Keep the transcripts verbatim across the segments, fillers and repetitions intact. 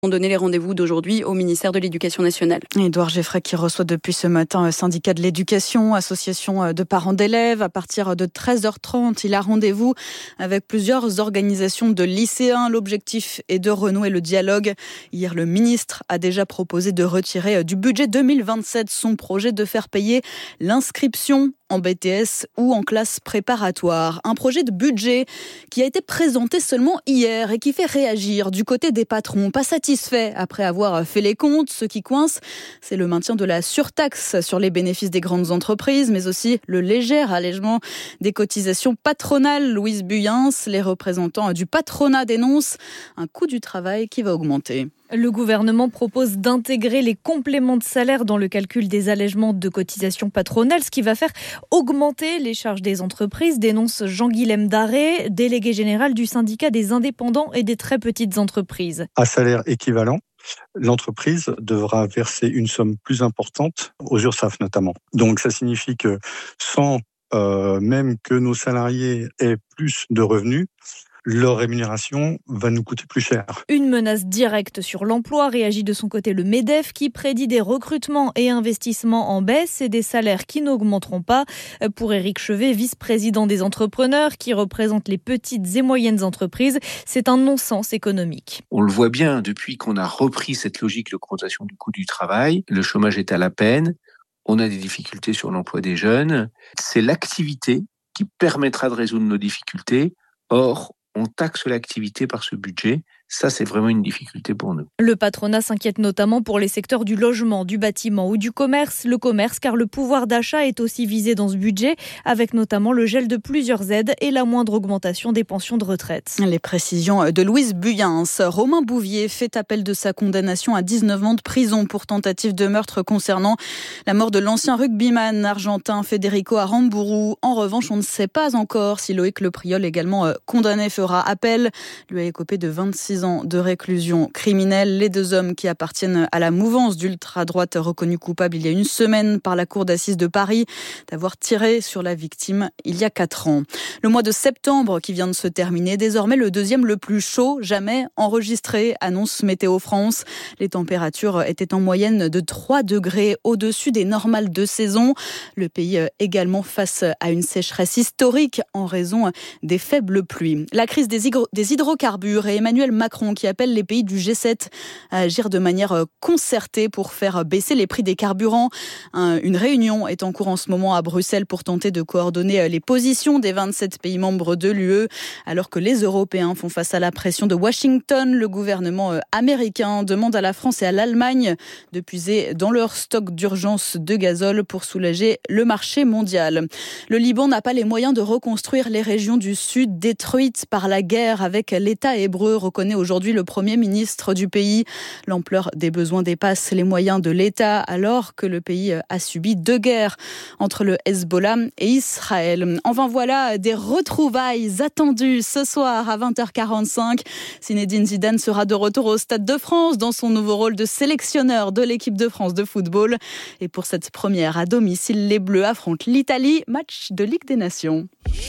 ont donné les rendez-vous d'aujourd'hui au ministère de l'Éducation nationale. Édouard Geffray qui reçoit depuis ce matin le syndicat de l'éducation, association de parents d'élèves. À partir de treize heures trente, il a rendez-vous avec plusieurs organisations de lycéens. L'objectif est de renouer le dialogue. Hier, le ministre a déjà proposé de retirer du budget deux mille vingt-sept son projet de faire payer l'inscription en B T S ou en classe préparatoire. Un projet de budget qui a été présenté seulement hier et qui fait réagir du côté des patrons. Pas satisfaits après avoir fait les comptes. Ce qui coince, c'est le maintien de la surtaxe sur les bénéfices des grandes entreprises, mais aussi le léger allègement des cotisations patronales. Louise Buyens, les représentants du patronat dénoncent un coût du travail qui va augmenter. Le gouvernement propose d'intégrer les compléments de salaire dans le calcul des allègements de cotisations patronales, ce qui va faire augmenter les charges des entreprises, dénonce Jean-Guilhem Daré, délégué général du syndicat des indépendants et des très petites entreprises. À salaire équivalent, l'entreprise devra verser une somme plus importante aux URSSAF notamment. Donc ça signifie que sans euh, même que nos salariés aient plus de revenus, leur rémunération va nous coûter plus cher. Une menace directe sur l'emploi, réagit de son côté le MEDEF qui prédit des recrutements et investissements en baisse et des salaires qui n'augmenteront pas. Pour Éric Chevet, vice-président des entrepreneurs qui représente les petites et moyennes entreprises, c'est un non-sens économique. On le voit bien, depuis qu'on a repris cette logique d'augmentation du coût du travail, le chômage est à la peine, on a des difficultés sur l'emploi des jeunes. C'est l'activité qui permettra de résoudre nos difficultés. Or, on taxe l'activité par ce budget. Ça, c'est vraiment une difficulté pour nous. Le patronat s'inquiète notamment pour les secteurs du logement, du bâtiment ou du commerce. Le commerce, car le pouvoir d'achat est aussi visé dans ce budget, avec notamment le gel de plusieurs aides et la moindre augmentation des pensions de retraite. Les précisions de Louise Buyens. Romain Bouvier fait appel de sa condamnation à dix-neuf ans de prison pour tentative de meurtre concernant la mort de l'ancien rugbyman argentin Federico Aramburu. En revanche, on ne sait pas encore si Loïc Lepriol, également condamné, fera appel. Lui a écopé de vingt-six ans de réclusion criminelle. Les deux hommes qui appartiennent à la mouvance d'ultra-droite reconnue coupable il y a une semaine par la cour d'assises de Paris d'avoir tiré sur la victime il y a quatre ans. Le mois de septembre qui vient de se terminer, désormais le deuxième le plus chaud jamais enregistré, annonce Météo France. Les températures étaient en moyenne de trois degrés au-dessus des normales de saison. Le pays également face à une sécheresse historique en raison des faibles pluies. La crise des, hydro- des hydrocarbures et Emmanuel Macron qui appelle les pays du G sept à agir de manière concertée pour faire baisser les prix des carburants. Une réunion est en cours en ce moment à Bruxelles pour tenter de coordonner les positions des vingt-sept pays membres de l'U E. Alors que les Européens font face à la pression de Washington, le gouvernement américain demande à la France et à l'Allemagne de puiser dans leur stock d'urgence de gazole pour soulager le marché mondial. Le Liban n'a pas les moyens de reconstruire les régions du sud détruites par la guerre avec l'État hébreu, reconnaît aujourd'hui le Premier ministre du pays. L'ampleur des besoins dépasse les moyens de l'État alors que le pays a subi deux guerres entre le Hezbollah et Israël. Enfin voilà, des retrouvailles attendues ce soir à vingt heures quarante-cinq. Zinedine Zidane sera de retour au Stade de France dans son nouveau rôle de sélectionneur de l'équipe de France de football. Et pour cette première à domicile, les Bleus affrontent l'Italie, match de Ligue des Nations.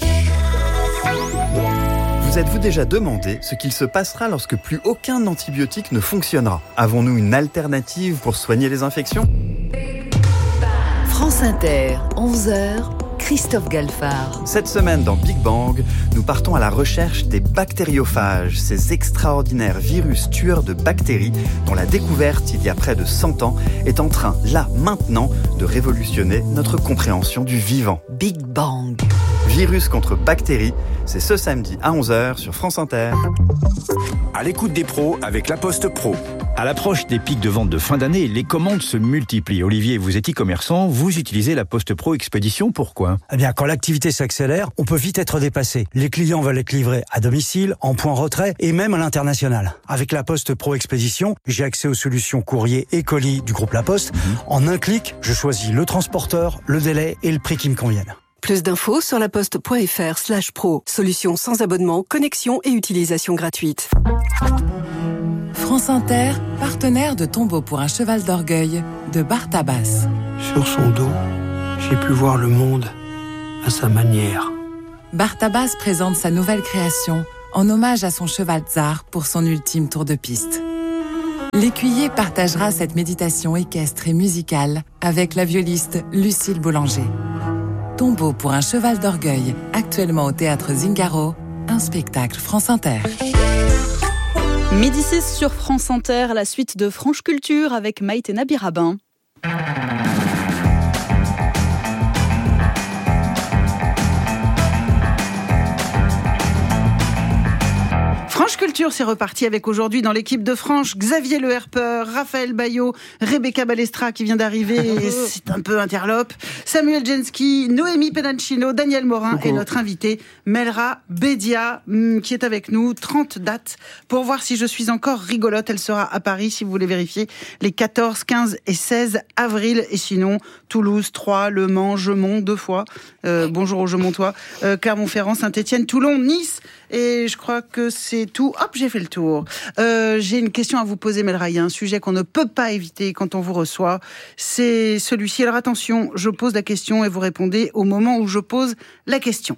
Vous êtes-vous déjà demandé ce qu'il se passera lorsque plus aucun antibiotique ne fonctionnera ? Avons-nous une alternative pour soigner les infections ? France Inter, onze heures, Christophe Galfard. Cette semaine dans Big Bang, nous partons à la recherche des bactériophages, ces extraordinaires virus tueurs de bactéries dont la découverte il y a près de cent ans est en train, là, maintenant, de révolutionner notre compréhension du vivant. Big Bang. Virus contre bactéries, c'est ce samedi à onze heures sur France Inter. À l'écoute des pros avec La Poste Pro. À l'approche des pics de vente de fin d'année, les commandes se multiplient. Olivier, vous êtes e-commerçant, vous utilisez La Poste Pro Expédition, pourquoi ? Eh bien, quand l'activité s'accélère, on peut vite être dépassé. Les clients veulent être livrés à domicile, en point retrait et même à l'international. Avec La Poste Pro Expédition, j'ai accès aux solutions courrier et colis du groupe La Poste. Mmh. En un clic, je choisis le transporteur, le délai et le prix qui me conviennent. Plus d'infos sur laposte.fr slash pro. Solution sans abonnement, connexion et utilisation gratuite. France Inter, partenaire de Tombeau pour un cheval d'orgueil de Bartabas. Sur son dos, j'ai pu voir le monde à sa manière. Bartabas présente sa nouvelle création en hommage à son cheval Tsar pour son ultime tour de piste. L'écuyer partagera cette méditation équestre et musicale avec la violiste Lucille Boulanger. Tombeau pour un cheval d'orgueil, actuellement au théâtre Zingaro, un spectacle France Inter. Midi six sur France Inter, la suite de Franche Culture avec Maït et Nabi Rabin. Franche Culture, c'est reparti avec aujourd'hui dans l'équipe de Franche, Xavier Le Herpeur, Raphaël Bayot, Rebecca Balestra qui vient d'arriver, c'est un peu interlope, Samuel Jensky, Noémie Penancino, Daniel Morin Coucou. Et notre invité Melra Bédia qui est avec nous. trente dates pour voir si je suis encore rigolote. Elle sera à Paris si vous voulez vérifier les quatorze, quinze et seize avril. Et sinon, Toulouse, Troyes, Le Mans, Gemont deux fois. Euh, bonjour aux Gemontois. Euh, Clermont-Ferrand, Saint-Étienne, Toulon, Nice. Et je crois que c'est tout. Hop, j'ai fait le tour. Euh, j'ai une question à vous poser, Melra. Il y a un sujet qu'on ne peut pas éviter quand on vous reçoit. C'est celui-ci. Alors attention, je pose la question et vous répondez au moment où je pose la question.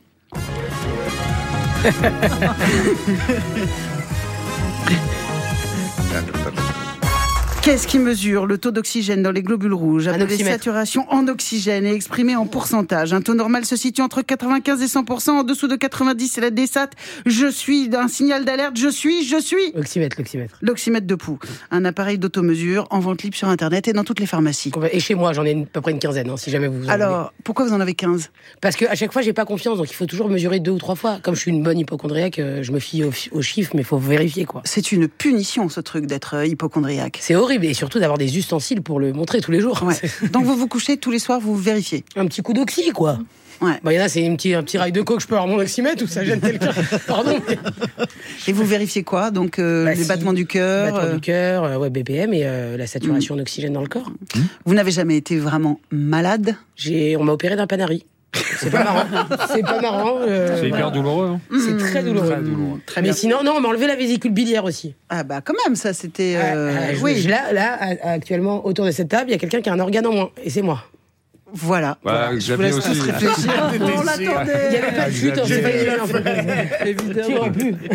Qu'est-ce qui mesure le taux d'oxygène dans les globules rouges, appelé saturation en oxygène et exprimé en pourcentage? Un taux normal se situe entre quatre-vingt-quinze et cent pour cent. En dessous de quatre-vingt-dix, c'est la désat. Je suis d'un signal d'alerte. Je suis, je suis. L'oxymètre, l'oxymètre. L'oxymètre de Pou. Un appareil d'automesure en vente libre sur Internet et dans toutes les pharmacies. Et chez moi, j'en ai une, à peu près une quinzaine, hein, si jamais vous en Alors, avez. Pourquoi vous en avez quinze? Parce qu'à chaque fois, j'ai pas confiance, donc il faut toujours mesurer deux ou trois fois. Comme je suis une bonne hypochondriaque, je me fie aux, aux chiffres, mais il faut vérifier, quoi. C'est une punition, ce truc d'être hypochondriaque. C'est horrible, et surtout d'avoir des ustensiles pour le montrer tous les jours. Ouais. Donc vous vous couchez tous les soirs, vous vérifiez. Un petit coup d'oxy, quoi. Ouais. Bah, il y en a, c'est un petit, un petit rail de coke, je peux avoir mon oxymètre ou ça gêne quelqu'un. Pardon. Mais... Et vous vérifiez quoi? Donc euh, bah, les si, battements du cœur, battements euh... du cœur, euh, ouais, B P M et euh, la saturation mmh. d'oxygène dans le corps. Mmh. Vous n'avez jamais été vraiment malade? J'ai, on m'a opéré d'un panari. C'est pas marrant. C'est pas marrant. Euh, c'est hyper douloureux. Hein. C'est très douloureux. Très douloureux. Très Mais bien. Sinon, non, on m'a enlevé la vésicule biliaire aussi. Ah bah quand même, ça c'était. Euh... Ah, ah, oui. Je, là, là, actuellement, autour de cette table, il y a quelqu'un qui a un organe en moins, et c'est moi. Voilà. Voilà, voilà. Je vous laisse aussi. réfléchir. On l'attendait. Il n'y avait pas de chute. J'ai failli en fait. Évidemment.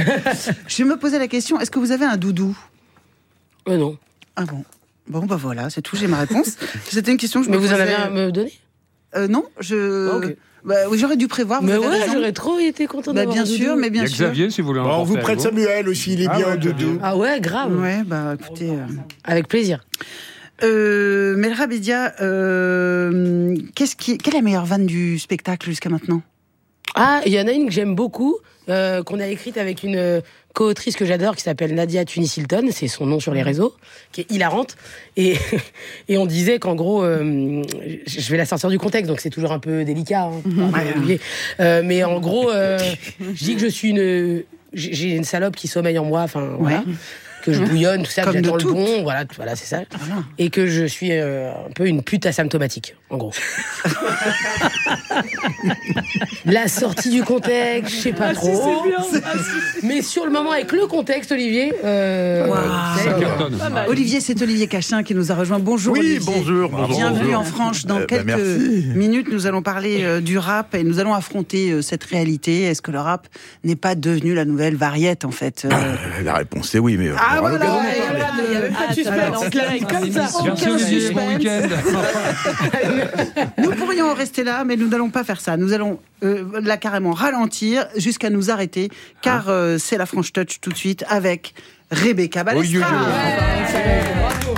Je me posais la question, est-ce que vous avez un doudou? Euh, non. Ah bon. Bon bah voilà, c'est tout. J'ai ma réponse. C'était une question que je Mais me vous posais... en avez à me donner? Euh, non, je. Okay. Bah, oui, j'aurais dû prévoir. Mais ouais, j'aurais trop été content bah, d'avoir bien un sûr, doudou. mais bien il y a sûr. Xavier, si vous voulez. Bon, on vous prête Samuel aussi, il est ah bien ouais, en doudou. Ah ouais, grave. Ouais, bah écoutez. Euh... Avec plaisir. Euh, Melra Bédia, euh, qu'est-ce qui, quelle est la meilleure vanne du spectacle jusqu'à maintenant? Ah, il y en a une que j'aime beaucoup, euh, qu'on a écrite avec une euh, co-autrice que j'adore, qui s'appelle Nadia Tunis-Hilton, c'est son nom sur les réseaux, qui est hilarante. Et, et on disait qu'en gros, euh, je vais la sortir du contexte, donc c'est toujours un peu délicat. Hein, ouais. euh, mais en gros, euh, je dis que je suis une, j'ai une salope qui sommeille en moi, enfin ouais. voilà. Que je bouillonne, tout ça, comme que j'attends le tout. bon, voilà, voilà, c'est ça. Voilà. Et que je suis euh, un peu une pute asymptomatique, en gros. La sortie du contexte, je sais pas ah, trop. Si, c'est bien. Ah, si. Mais sur le moment, avec le contexte, Olivier. Euh, wow. euh, Olivier, c'est Olivier Cachin qui nous a rejoint. Bonjour, oui, Olivier. bonjour, bonjour. Bienvenue bonjour. en France. Dans euh, quelques bah, minutes, nous allons parler euh, du rap et nous allons affronter euh, cette réalité. Est-ce que le rap n'est pas devenu la nouvelle variette, en fait euh... ah, La réponse est oui, mais. Ah, voilà, il n'y avait pas de suspense. Comme ça, aucun suspense. Nous pourrions rester là, mais nous n'allons pas faire ça. Nous allons euh, là carrément ralentir jusqu'à nous arrêter, car ah. euh, c'est la Franche Touch tout de suite avec Rebecca Balestra. Oui, oui, oui.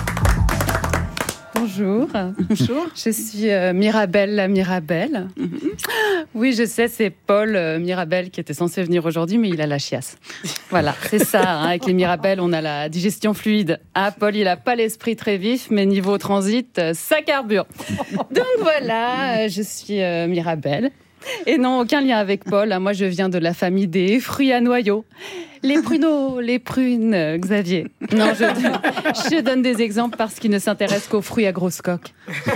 Bonjour. Bonjour. Je suis euh, Mirabelle la Mirabelle. Mm-hmm. Oui, je sais, c'est Paul euh, Mirabelle qui était censé venir aujourd'hui, mais il a la chiasse. Voilà, c'est ça. Hein, avec les Mirabelles, on a la digestion fluide. Ah, Paul, il a pas l'esprit très vif, mais niveau transit, euh, ça carbure. Donc voilà, euh, je suis euh, Mirabelle. Et non, aucun lien avec Paul. Moi, je viens de la famille des fruits à noyaux. Les pruneaux, les prunes, euh, Xavier. Non, je, je donne des exemples parce qu'ils ne s'intéressent qu'aux fruits à grosse coque.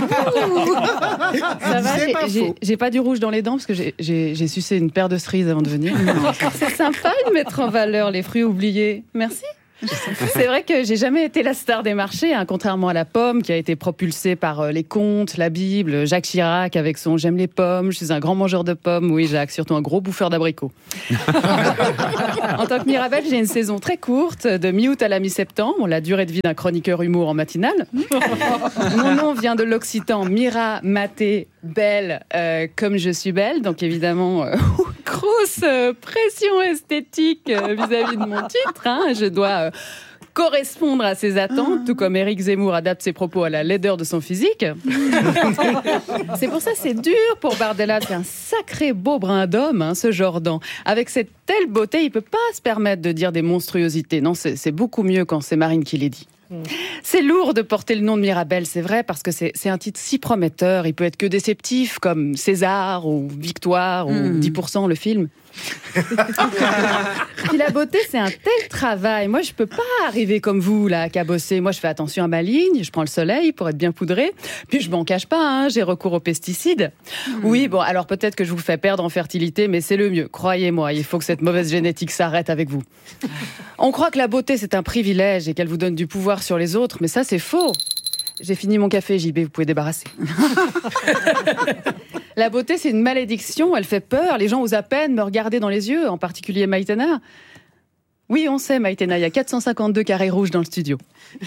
Ça va, j'ai, j'ai, j'ai pas du rouge dans les dents parce que j'ai, j'ai, j'ai sucé une paire de cerises avant de venir. C'est sympa de mettre en valeur les fruits oubliés. Merci. C'est vrai que j'ai jamais été la star des marchés, hein, contrairement à la pomme qui a été propulsée par euh, les contes, la Bible, Jacques Chirac avec son « J'aime les pommes, je suis un grand mangeur de pommes ». Oui, Jacques, surtout un gros bouffeur d'abricots. En tant que Mirabelle, j'ai une saison très courte, de mi-août à la mi-septembre, la durée de vie d'un chroniqueur humour en matinale. Mon nom vient de l'occitan Mira, Maté, Belle, euh, comme je suis belle, donc évidemment, euh, grosse euh, pression esthétique euh, vis-à-vis de mon titre. Hein. Je dois euh, correspondre à ses attentes, tout comme Éric Zemmour adapte ses propos à la laideur de son physique. C'est pour ça que c'est dur pour Bardella, c'est un sacré beau brin d'homme, hein, ce Jordan. Avec cette telle beauté, il ne peut pas se permettre de dire des monstruosités. Non, c'est, c'est beaucoup mieux quand c'est Marine qui les dit. C'est lourd de porter le nom de Mirabelle, c'est vrai, parce que c'est, c'est un titre si prometteur. Il peut être que déceptif, comme César ou Victoire ou mmh. dix pour cent le film. Puis la beauté, c'est un tel travail. Moi, je peux pas arriver comme vous, là, qu'à bosser. Moi, je fais attention à ma ligne, je prends le soleil pour être bien poudrée. Puis je m'en cache pas, hein, j'ai recours aux pesticides. Mmh. Oui, bon, alors peut-être que je vous fais perdre en fertilité, mais c'est le mieux. Croyez-moi, il faut que cette mauvaise génétique s'arrête avec vous. On croit que la beauté, c'est un privilège et qu'elle vous donne du pouvoir sur les autres, mais ça, c'est faux. J'ai fini mon café, J B, vous pouvez débarrasser. La beauté, c'est une malédiction, elle fait peur. Les gens osent à peine me regarder dans les yeux, en particulier Maïtena. Oui, on sait, Maïtena, il y a quatre cent cinquante-deux carrés rouges dans le studio.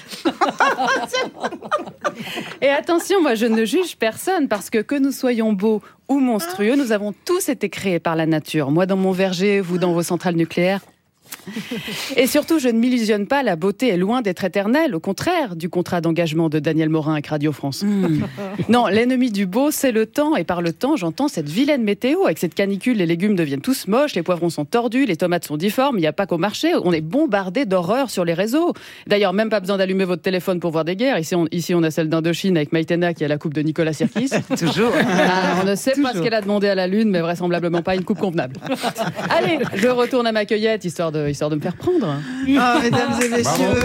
Et attention, moi, je ne juge personne, parce que que nous soyons beaux ou monstrueux, nous avons tous été créés par la nature. Moi, dans mon verger, vous dans vos centrales nucléaires. Et surtout, je ne m'illusionne pas, la beauté est loin d'être éternelle, au contraire du contrat d'engagement de Daniel Morin avec Radio France. Mmh. Non, l'ennemi du beau, c'est le temps, et par le temps, j'entends cette vilaine météo. Avec cette canicule, les légumes deviennent tous moches, les poivrons sont tordus, les tomates sont difformes, il n'y a pas qu'au marché, on est bombardé d'horreurs sur les réseaux. D'ailleurs, même pas besoin d'allumer votre téléphone pour voir des guerres. Ici, on, ici, on a celle d'Indochine avec Maïtena qui a la coupe de Nicolas Sirkis. Toujours. Ah, on ne sait Toujours. pas ce qu'elle a demandé à la Lune, mais vraisemblablement pas une coupe convenable. Allez, je retourne à ma cueillette, histoire de histoire de me faire prendre. Oh, mesdames et messieurs,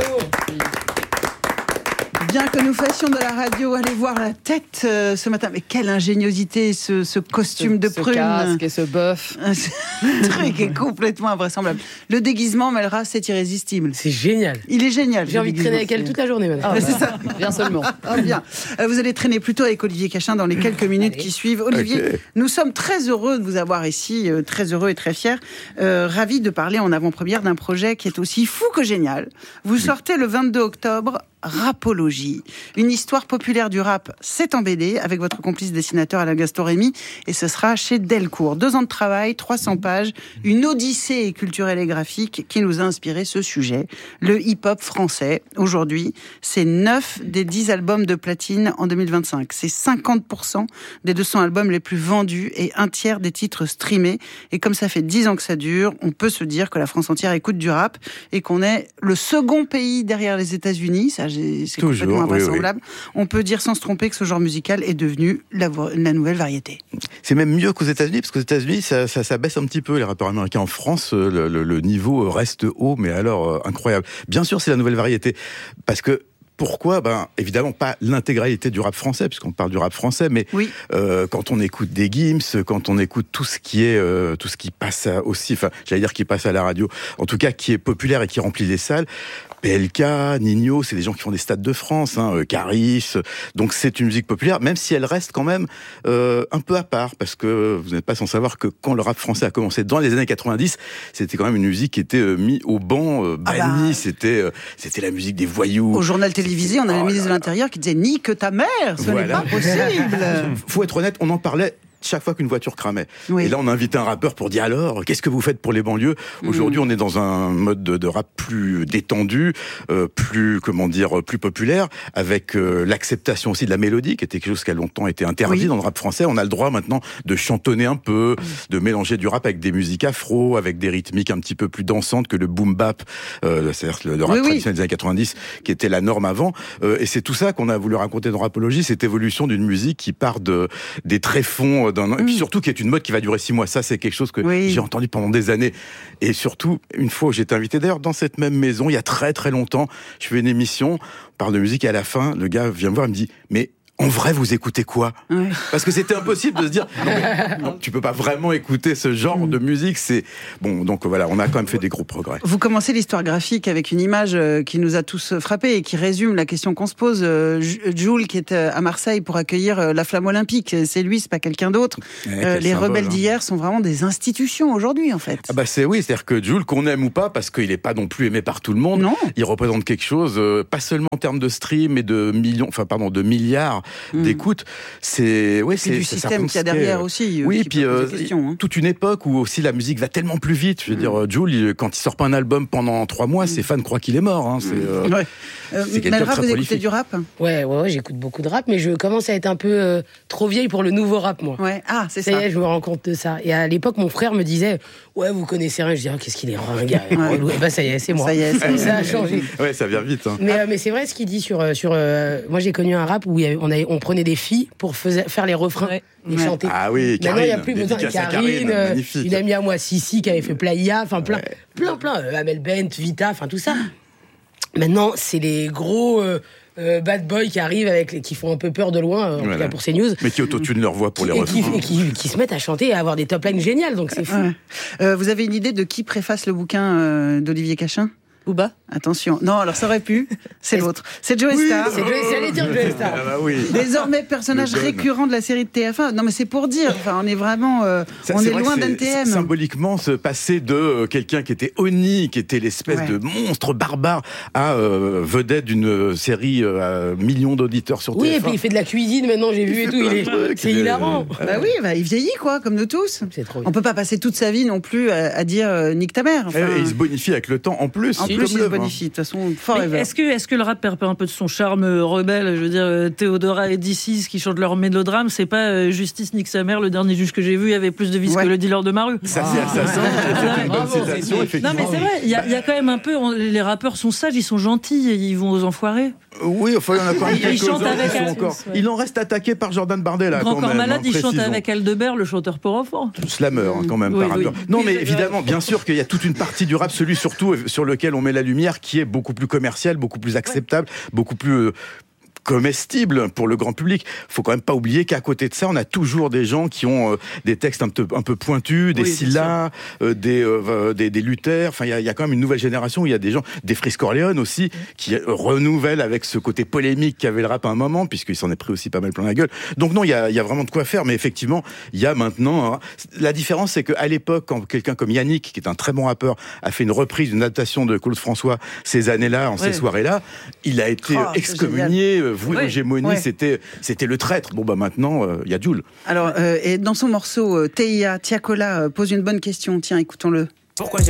bien que nous fassions de la radio, allez voir la tête euh, ce matin. Mais quelle ingéniosité, ce, ce costume ce, de prune. Ce casque et ce bœuf. Ce truc est complètement invraisemblable. Le déguisement, Melra, c'est irrésistible. C'est génial. Il est génial. J'ai envie de traîner avec elle toute la journée maintenant. Ah, bah, c'est ça. Bien seulement. Ah, bien. Euh, vous allez traîner plutôt avec Olivier Cachin dans les quelques minutes allez. qui suivent. Olivier, okay. nous sommes très heureux de vous avoir ici, euh, très heureux et très fiers. Euh, ravis de parler en avant-première d'un projet qui est aussi fou que génial. Vous sortez le vingt-deux octobre Rapologie, une histoire populaire du rap, c'est en B D, avec votre complice dessinateur Alain Gaston-Rémy, et ce sera chez Delcourt. Deux ans de travail, trois cents pages, une odyssée culturelle et graphique qui nous a inspiré ce sujet. Le hip-hop français, aujourd'hui, c'est neuf des dix albums de platine en deux mille vingt-cinq. C'est cinquante pour cent des deux cents albums les plus vendus et un tiers des titres streamés. Et comme ça fait dix ans que ça dure, on peut se dire que la France entière écoute du rap et qu'on est le second pays derrière les États-Unis. Ça, c'est Toujours, complètement invraisemblable. Oui, oui. On peut dire sans se tromper que ce genre musical est devenu la, la nouvelle variété. C'est même mieux qu'aux États-Unis, parce qu'aux États-Unis, ça, ça, ça baisse un petit peu, les rappeurs américains. En France, le, le, le niveau reste haut, mais alors euh, incroyable. Bien sûr, c'est la nouvelle variété, parce que pourquoi ? Ben, évidemment, pas l'intégralité du rap français, puisqu'on parle du rap français, mais oui. euh, quand on écoute des Gims, quand on écoute tout ce qui est, euh, tout ce qui passe aussi, enfin, j'allais dire qui passe à la radio, en tout cas qui est populaire et qui remplit les salles, P L K, Nino, c'est des gens qui font des stades de France, hein, euh, Caris, donc c'est une musique populaire, même si elle reste quand même euh, un peu à part, parce que vous n'êtes pas sans savoir que quand le rap français a commencé dans les années quatre-vingt-dix, c'était quand même une musique qui était euh, mise au banc, euh, bannie, ah bah... c'était, euh, c'était la musique des voyous. Au journal télévisé, on avait oh le ministre de l'Intérieur qui disait « Nique ta mère, ce voilà. n'est pas possible !» Faut être honnête, on en parlait chaque fois qu'une voiture cramait. Oui. Et là, on a invité un rappeur pour dire alors, qu'est-ce que vous faites pour les banlieues ? Aujourd'hui, mmh. on est dans un mode de, de rap plus détendu, euh, plus, comment dire, plus populaire, avec euh, l'acceptation aussi de la mélodie, qui était quelque chose qui a longtemps été interdit oui. dans le rap français. On a le droit maintenant de chantonner un peu, mmh. de mélanger du rap avec des musiques afro, avec des rythmiques un petit peu plus dansantes que le boom bap, euh, c'est-à-dire le, le rap oui, traditionnel oui. des années quatre-vingt-dix, qui était la norme avant. Euh, et c'est tout ça qu'on a voulu raconter dans Rapologie, cette évolution d'une musique qui part de, des tréfonds d'un an, et puis surtout qui est une mode qui va durer six mois. Ça, c'est quelque chose que oui. j'ai entendu pendant des années. Et surtout, une fois où j'étais invité, d'ailleurs, dans cette même maison, il y a très très longtemps, je fais une émission, on parle de musique, et à la fin, le gars vient me voir et me dit « Mais en vrai, vous écoutez quoi ? Ouais. Parce que c'était impossible de se dire, non, mais, non, tu peux pas vraiment écouter ce genre mmh. de musique. C'est bon, donc voilà, on a quand même fait des gros progrès. Vous commencez l'histoire graphique avec une image qui nous a tous frappés et qui résume la question qu'on se pose. Jul qui est à Marseille pour accueillir la Flamme Olympique, c'est lui, c'est pas quelqu'un d'autre. Ouais, euh, les symbole, rebelles hein. d'hier sont vraiment des institutions aujourd'hui, en fait. Ah bah c'est oui, c'est-à-dire que Jul, qu'on aime ou pas, parce qu'il est pas non plus aimé par tout le monde. Non. Il représente quelque chose, euh, pas seulement en termes de stream et de millions, enfin pardon, de milliards mmh. d'écoutes. C'est ouais, c'est du c'est système qu'il y a derrière aussi. Oui, puis euh, questions, hein. toute une époque où aussi la musique va tellement plus vite. Je veux mmh. dire, Jul, quand il sort pas un album pendant trois mois, mmh. ses fans croient qu'il est mort. Hein. C'est, euh, ouais. euh, c'est quelqu'un de très prolifique. Vous écoutez du rap ? Ouais, ouais, ouais, j'écoute beaucoup de rap, mais je commence à être un peu euh, trop vieille pour le nouveau rap, moi. Ouais, ah, c'est ça. Ça y est, je me rends compte de ça. Et à l'époque, mon frère me disait, ouais, vous connaissez rien. Je disais, oh, qu'est-ce qu'il est ringard. Ouais. Et ben, ça y est, c'est moi. Ça y est, ça, ça a changé. Ouais, ça vient vite. Hein. Mais, euh, mais c'est vrai ce qu'il dit sur. sur euh, moi, j'ai connu un rap où il y avait, on, avait, on prenait des filles pour faiser, faire les refrains ouais. et ouais. chanter. Ah oui, Karine. Maintenant, il n'y a plus besoin de Karine. Euh, une amie à moi, Sissi, qui avait fait Playa. Enfin, plein, ouais. plein, plein. Euh, Amel Bent, Vita, enfin, tout ça. Maintenant, c'est les gros. Euh, Euh, bad boy qui arrivent avec les, qui font un peu peur de loin euh, en voilà. tout cas pour CNews, mais qui autotunent leur voix pour qui, les refrains et, qui, et qui, qui se mettent à chanter et à avoir des top lines géniales, donc c'est fou. Ouais. Euh, vous avez une idée de qui préface le bouquin euh, d'Olivier Cachin ? Booba ? Attention. Non, alors ça aurait pu. C'est l'autre. C'est Joe oui, Star. C'est Joe, j'allais dire Joe Star. Ah bah oui. Désormais personnage récurrent de la série de T F un. Non, mais c'est pour dire. Enfin, on est vraiment. Euh, ça, on est, est loin d'N T M. Symboliquement, se passer de euh, quelqu'un qui était Oni, qui était l'espèce ouais. de monstre barbare, à euh, vedette d'une série euh, à millions d'auditeurs sur oui, T F un. Oui, et puis il fait de la cuisine maintenant. J'ai vu et tout. Il est. Truc, c'est il hilarant. Est... Bah oui, bah, il vieillit quoi, comme nous tous. C'est trop. On peut pas passer toute sa vie non plus à, à dire euh, nique ta mère. Enfin, et il se bonifie avec le temps en plus. En plus, il se bonifie. De toute façon. Est-ce que, est-ce que le rap perd pas un peu de son charme rebelle ? Je veux dire, Théodora et D six qui chantent leur mélodrame, c'est pas euh, Justice nique sa mère, le dernier juge que j'ai vu, il y avait plus de vis ouais. que le dealer de ma rue. Ça, c'est assassin. C'est une bonne citation, effectivement. Non, mais c'est vrai, il y, y a quand même un peu. On, les rappeurs sont sages, ils sont gentils, ils vont aux enfoirés. Oui, enfin, il y en a quand même ils chantent avec qui sont encore. Ouais. Il en reste attaqué par Jordan Bardella. Grand quand Corps même, Malade, hein, il chante avec Aldebert, le chanteur pour enfants. Slammer, hein, quand même, oui, par oui. Non, oui, mais évidemment, vrai. Bien sûr qu'il y a toute une partie du rap, celui surtout sur lequel on met la lumière, qui est beaucoup plus commercial, beaucoup plus acceptable, ouais. beaucoup plus. Euh, comestible pour le grand public. Faut quand même pas oublier qu'à côté de ça, on a toujours des gens qui ont euh, des textes un peu, un peu pointus, des oui, Scylla, euh, des, euh, des, des Luther. Enfin, il y a, y a quand même une nouvelle génération où il y a des gens, des Freeze Corleone aussi, qui renouvellent avec ce côté polémique qu'avait le rap à un moment, puisqu'il s'en est pris aussi pas mal plein la gueule. Donc non, il y a, y a vraiment de quoi faire, mais effectivement, il y a maintenant... Hein, la différence, c'est qu'à l'époque, quand quelqu'un comme Yannick, qui est un très bon rappeur, a fait une reprise, une adaptation de Claude François ces années-là, en ouais. ces soirées-là, il a été oh, excommunié. Vous, ouais, l'hégémonie, ouais. c'était, c'était le traître. Bon, bah maintenant, il euh, y a Jul. Alors, euh, et dans son morceau, euh, T I A, Tiakola euh, pose une bonne question. Tiens, écoutons-le. Pourquoi j'ai